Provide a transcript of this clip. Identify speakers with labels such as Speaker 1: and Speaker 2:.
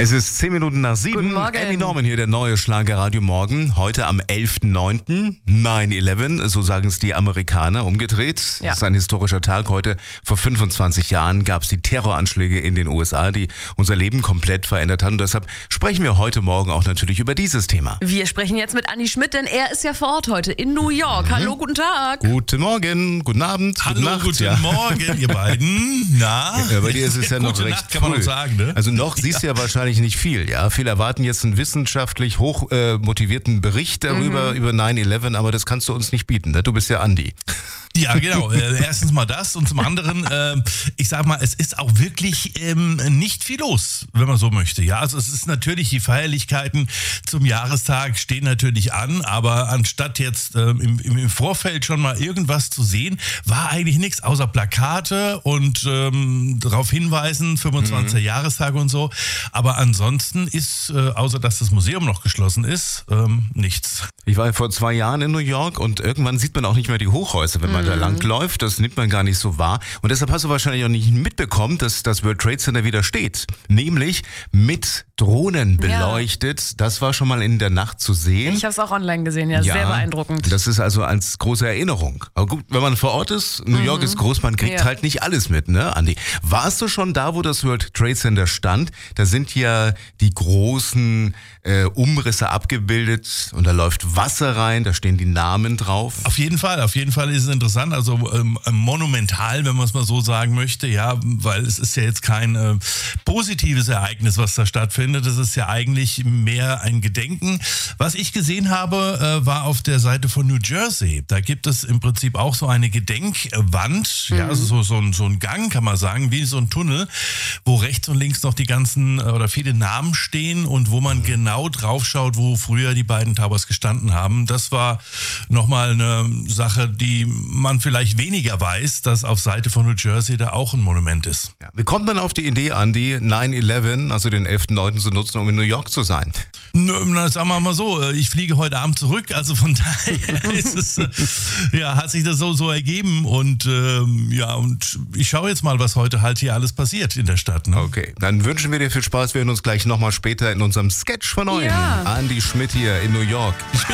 Speaker 1: Es ist 10 Minuten nach 7.
Speaker 2: Guten Morgen.
Speaker 1: Emmy Norman hier, der neue Schlager-Radio Morgen. Heute am 11.09. 9/11, so sagen es die Amerikaner, umgedreht.
Speaker 2: Ja.
Speaker 1: Das ist ein historischer Tag. Heute, vor 25 Jahren, gab es die Terroranschläge in den USA, die unser Leben komplett verändert haben. Und deshalb sprechen wir heute Morgen auch natürlich über dieses Thema.
Speaker 2: Wir sprechen jetzt mit Andi Schmidt, denn er ist ja vor Ort heute in New York. Hallo, guten Tag.
Speaker 1: Guten Morgen, guten Abend,
Speaker 3: Hallo,
Speaker 1: gute Nacht.
Speaker 3: guten Morgen, ihr beiden. Na?
Speaker 1: Ja, bei dir ist es ja noch
Speaker 3: Gute
Speaker 1: recht
Speaker 3: Nacht, kann man
Speaker 1: früh.
Speaker 3: noch sagen, ne?
Speaker 1: Also noch siehst du ja wahrscheinlich nicht viel. Ja, viele erwarten jetzt einen wissenschaftlich hoch motivierten Bericht darüber, über 9/11, aber das kannst du uns nicht bieten. Ne? Du bist ja Andi.
Speaker 3: Ja, genau. Erstens mal das und zum anderen, ich sag mal, es ist auch wirklich nicht viel los, wenn man so möchte. Ja, also es ist natürlich, die Feierlichkeiten zum Jahrestag stehen natürlich an, aber anstatt jetzt im Vorfeld schon mal irgendwas zu sehen, war eigentlich nichts außer Plakate und darauf hinweisen, 25. Jahrestag und so. Aber ansonsten ist, außer dass das Museum noch geschlossen ist, nichts.
Speaker 1: Ich war vor 2 Jahren in New York und irgendwann sieht man auch nicht mehr die Hochhäuser, wenn man da langläuft. Das nimmt man gar nicht so wahr. Und deshalb hast du wahrscheinlich auch nicht mitbekommen, dass das World Trade Center wieder steht. Nämlich mit Drohnen beleuchtet. Das war schon mal in der Nacht zu sehen.
Speaker 2: Ich habe es auch online gesehen, ja, sehr beeindruckend.
Speaker 1: Das ist also als große Erinnerung. Aber gut, wenn man vor Ort ist, New York ist groß, man kriegt halt nicht alles mit, ne, Andi? Warst du schon da, wo das World Trade Center stand? Da sind ja die großen Umrisse abgebildet und da läuft Wasser rein, da stehen die Namen drauf.
Speaker 3: Auf jeden Fall ist es interessant, also monumental, wenn man es mal so sagen möchte, ja, weil es ist ja jetzt kein positives Ereignis, was da stattfindet, es ist ja eigentlich mehr ein Gedenken. Was ich gesehen habe, war auf der Seite von New Jersey, da gibt es im Prinzip auch so eine Gedenkwand, ja, also so ein Gang, kann man sagen, wie so ein Tunnel, wo rechts und links noch die ganzen oder viele Namen stehen und wo man genau drauf schaut, wo früher die beiden Towers gestanden haben. Das war nochmal eine Sache, die man vielleicht weniger weiß, dass auf Seite von New Jersey da auch ein Monument ist.
Speaker 1: Ja, wie kommt man auf die Idee, Andi, 9/11, also den 11.9. zu nutzen, um in New York zu sein?
Speaker 3: Na, sagen wir mal so, ich fliege heute Abend zurück, also von daher ist es, hat sich das so ergeben und und ich schaue jetzt mal, was heute halt hier alles passiert in der Stadt. Ne?
Speaker 1: Okay, dann wünschen wir dir viel Spaß. Wir hören uns gleich nochmal später in unserem Sketch von euch.
Speaker 2: Ja.
Speaker 1: Andi Schmidt hier in New York.